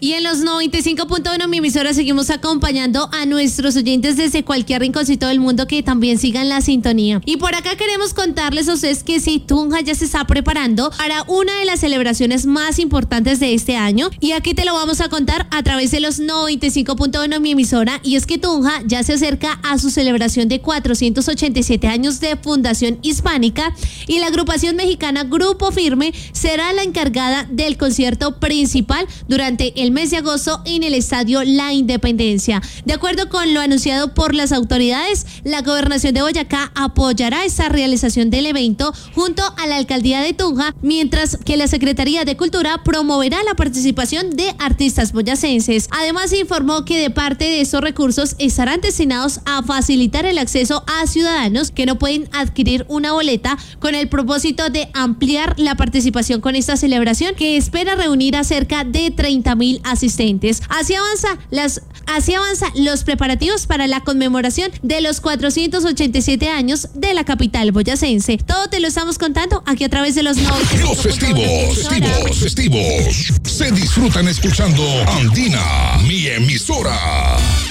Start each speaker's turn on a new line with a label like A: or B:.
A: Y en los 95.1 mi emisora seguimos acompañando a nuestros oyentes desde cualquier rinconcito del mundo que también sigan la sintonía. Y por acá queremos contarles a ustedes que sí, Tunja ya se está preparando para una de las celebraciones más importantes de este año. Y aquí te lo vamos a contar a través de los 95.1 mi emisora. Y es que Tunja ya se acerca a su celebración de 487 años de Fundación Hispánica. Y la agrupación mexicana Grupo Firme será la encargada del concierto principal durante el mes de agosto en el Estadio La Independencia. De acuerdo con lo anunciado por las autoridades, la Gobernación de Boyacá apoyará esta realización del evento junto a la Alcaldía de Tunja, mientras que la Secretaría de Cultura promoverá la participación de artistas boyacenses. Además, se informó que de parte de estos recursos estarán destinados a facilitar el acceso a ciudadanos que no pueden adquirir una boleta, con el propósito de ampliar la participación con esta celebración que espera reunir a cerca de 30,000 asistentes. Así avanzan los preparativos para la conmemoración de los 487 años de la capital boyacense. Todo te lo estamos contando aquí a través de los 95.
B: Los festivos se disfrutan escuchando Andina, mi emisora.